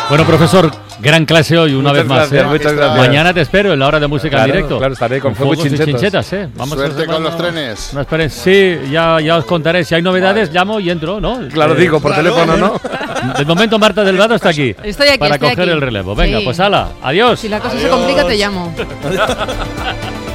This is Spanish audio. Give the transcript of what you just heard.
Bueno, profesor, gran clase hoy, una vez más. Muchas gracias. Mañana te espero en la hora de música en directo. Claro, estaré con fuegos y chinchetas. Vamos Suerte con los trenes. No esperen. Sí, ya os contaré. Si hay novedades, llamo y entro, ¿no? Claro, digo, por teléfono, ¿no? De momento, Marta Delgado está aquí. Estoy aquí, para coger el relevo. Venga, pues hala, adiós. Si la cosa se complica, te llamo.